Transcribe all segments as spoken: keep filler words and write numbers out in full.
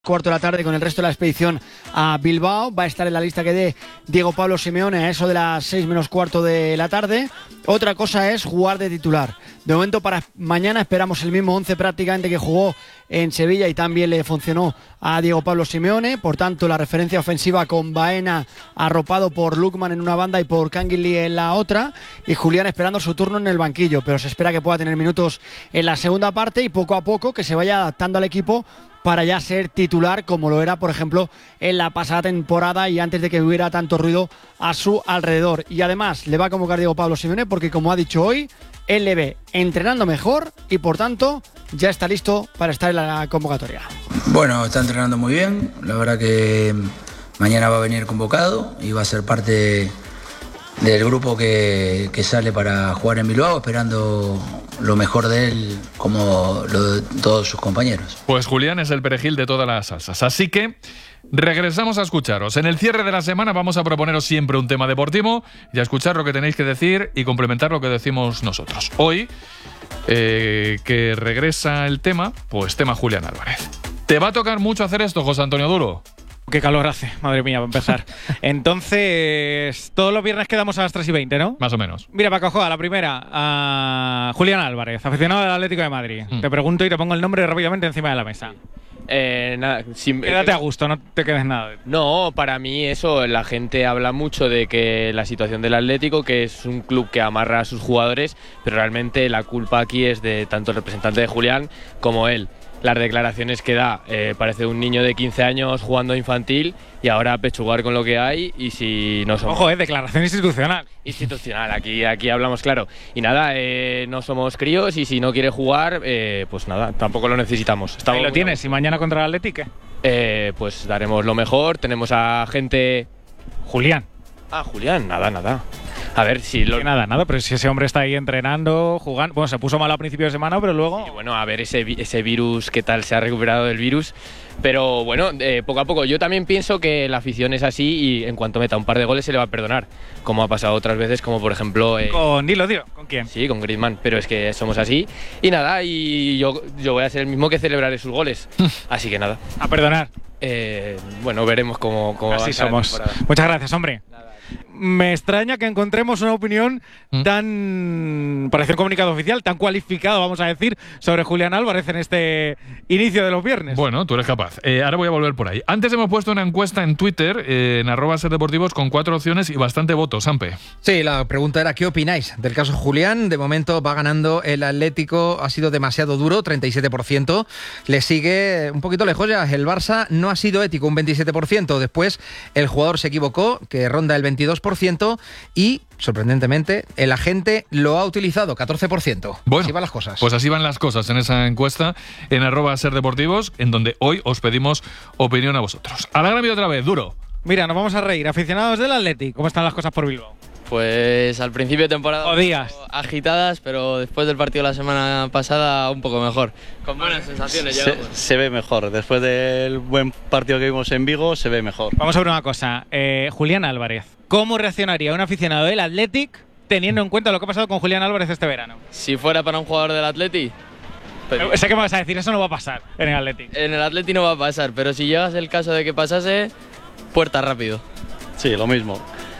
Cuarto de la tarde con el resto de la expedición a Bilbao. Va a estar en la lista que dé Diego Pablo Simeone a eso de las seis menos cuarto de la tarde. Otra cosa es jugar de titular. De momento para mañana esperamos el mismo once prácticamente que jugó en Sevilla y también le funcionó a Diego Pablo Simeone. Por tanto, la referencia ofensiva con Baena arropado por Lookman en una banda y por Canguilí en la otra, y Julián esperando su turno en el banquillo, pero se espera que pueda tener minutos en la segunda parte y poco a poco que se vaya adaptando al equipo para ya ser titular como lo era, por ejemplo, en la pasada temporada y antes de que hubiera tanto ruido a su alrededor. Y además le va a convocar Diego Pablo Simeone porque, como ha dicho hoy, él le ve entrenando mejor y por tanto ya está listo para estar en la convocatoria. Bueno, está entrenando muy bien, la verdad que mañana va a venir convocado y va a ser parte del grupo que, que sale para jugar en Bilbao, esperando lo mejor de él como lo de todos sus compañeros. Pues Julián es el perejil de todas las salsas, así que regresamos a escucharos. En el cierre de la semana vamos a proponeros siempre un tema deportivo y a escuchar lo que tenéis que decir y complementar lo que decimos nosotros. Hoy, eh, que regresa el tema, pues tema Julián Álvarez. ¿Te va a tocar mucho hacer esto, José Antonio Duro? Qué calor hace, madre mía, va a empezar. Entonces, todos los viernes quedamos a las tres y veinte, ¿no? Más o menos. Mira, Paco Joa, la primera, a Julián Álvarez, aficionado del Atlético de Madrid. Mm. Te pregunto y te pongo el nombre rápidamente encima de la mesa. Eh, nada, si, Quédate a gusto, no te quedes nada. No, para mí eso, la gente habla mucho de que la situación del Atlético, que es un club que amarra a sus jugadores, pero realmente la culpa aquí es de tanto el representante de Julián como él. Las declaraciones que da, eh, parece un niño de quince años jugando infantil y ahora pechugar con lo que hay. Y si no somos... Ojo, eh, declaración institucional. Institucional, aquí, aquí hablamos claro. Y nada, eh, no somos críos y si no quiere jugar, eh, pues nada, tampoco lo necesitamos. Estamos Ahí lo tienes, ¿y mañana contra el Atlético? Eh, pues daremos lo mejor, tenemos a gente... Julián. Ah, Julián, nada, nada. A ver si lo... Nada, nada, pero si ese hombre está ahí entrenando, jugando... Bueno, se puso mal a principio de semana, pero luego... Sí, bueno, a ver ese, ese virus, qué tal se ha recuperado del virus. Pero bueno, eh, poco a poco. Yo también pienso que la afición es así y en cuanto meta un par de goles se le va a perdonar. Como ha pasado otras veces, como por ejemplo... Eh, con Dilo, Dilo, ¿con quién? Sí, con Griezmann, pero es que somos así. Y nada, y yo, yo voy a ser el mismo que celebraré sus goles. Así que nada. A perdonar. Eh, bueno, veremos cómo, cómo así somos. Muchas gracias, hombre. Nada. Me extraña que encontremos una opinión ¿Mm? tan, parece un comunicado oficial, tan cualificado, vamos a decir, sobre Julián Álvarez en este inicio de los viernes. Bueno, tú eres capaz. Eh, ahora voy a volver por ahí. Antes hemos puesto una encuesta en Twitter, eh, en arroba ser deportivos, con cuatro opciones y bastante votos, Sampe. Sí, la pregunta era ¿qué opináis del caso Julián? De momento va ganando el Atlético, ha sido demasiado duro, treinta y siete por ciento. Le sigue un poquito lejos ya el Barça, no ha sido ético, un veintisiete por ciento. Después el jugador se equivocó, que ronda el veintidós por ciento, y sorprendentemente el agente lo ha utilizado, catorce por ciento. Bueno, así van las cosas. Pues así van las cosas en esa encuesta en arroba ser deportivos, en donde hoy os pedimos opinión a vosotros. A la gran vida otra vez, Duro. Mira, nos vamos a reír. Aficionados del Atleti, ¿cómo están las cosas por Bilbao? Pues al principio de temporada o días agitadas, pero después del partido de la semana pasada un poco mejor. Con buenas sensaciones se, llegamos. Se ve mejor. Después del buen partido que vimos en Vigo, se ve mejor. Vamos a ver una cosa. Eh, Julián Álvarez, ¿cómo reaccionaría un aficionado del Athletic teniendo en cuenta lo que ha pasado con Julián Álvarez este verano? Si fuera para un jugador del Athletic... Pero... Sé que me vas a decir, eso no va a pasar en el Athletic. En el Athletic no va a pasar, pero si llegas el caso de que pasase, puerta rápido. Sí, lo mismo.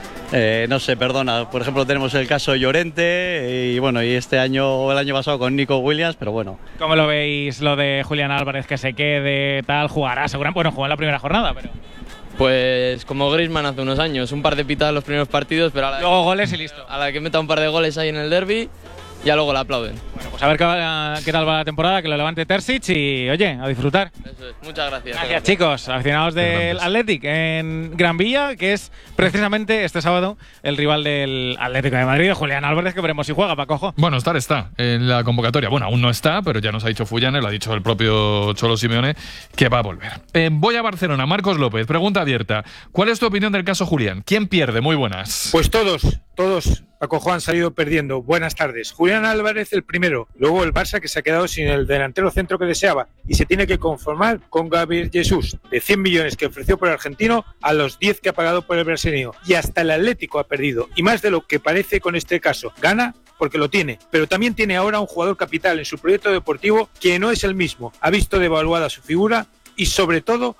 Eh, no sé, perdona, por ejemplo tenemos el caso de Llorente y bueno, y este año o el año pasado con Nico Williams, pero bueno. ¿Cómo lo veis lo de Julián Álvarez, que se quede, tal, jugará? Seguramente, bueno, jugó en la primera jornada, pero... Pues como Griezmann hace unos años, un par de pitadas en los primeros partidos, pero a la luego que, goles y listo. A la que meta un par de goles ahí en el derbi, ya luego la aplauden. Bueno, pues a ver qué, qué tal va la temporada, que lo levante Terzic y, oye, a disfrutar. Eso es. Muchas gracias. Gracias, chicos, aficionados del Athletic en Gran Vía, que es precisamente este sábado el rival del Atlético de Madrid, Julián Álvarez, que veremos si juega, Paco Jo. Bueno, estar está en la convocatoria. Bueno, aún no está, pero ya nos ha dicho Fullane, lo ha dicho el propio Cholo Simeone, que va a volver. Eh, voy a Barcelona. Marcos López, pregunta abierta. ¿Cuál es tu opinión del caso Julián? ¿Quién pierde? Muy buenas. Pues todos, todos. Paco Jo han salido perdiendo. Buenas tardes. Julián Álvarez el primero, luego el Barça que se ha quedado sin el delantero centro que deseaba y se tiene que conformar con Gabriel Jesús, de cien millones que ofreció por el argentino a los diez que ha pagado por el brasileño. Y hasta el Atlético ha perdido, y más de lo que parece con este caso. Gana porque lo tiene, pero también tiene ahora un jugador capital en su proyecto deportivo que no es el mismo. Ha visto devaluada su figura y sobre todo